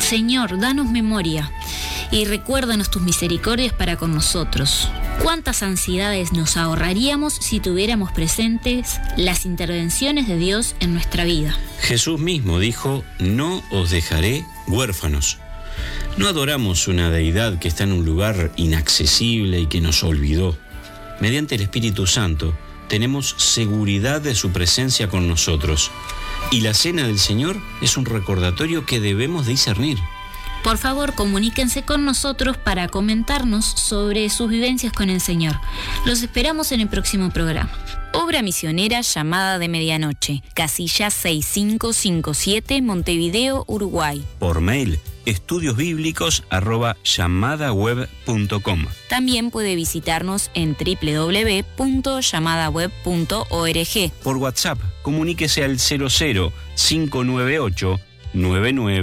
Señor, danos memoria y recuérdanos tus misericordias para con nosotros. ¿Cuántas ansiedades nos ahorraríamos si tuviéramos presentes las intervenciones de Dios en nuestra vida? Jesús mismo dijo: no os dejaré huérfanos. No adoramos una deidad que está en un lugar inaccesible y que nos olvidó. Mediante el Espíritu Santo tenemos seguridad de su presencia con nosotros. Y la cena del Señor es un recordatorio que debemos discernir. Por favor, comuníquense con nosotros para comentarnos sobre sus vivencias con el Señor. Los esperamos en el próximo programa. Obra misionera Llamada de Medianoche, casilla 6557, Montevideo, Uruguay. Por mail, estudiosbiblicos@llamadaweb.com. También puede visitarnos en www.llamadaweb.org. Por WhatsApp, comuníquese al 00 598 99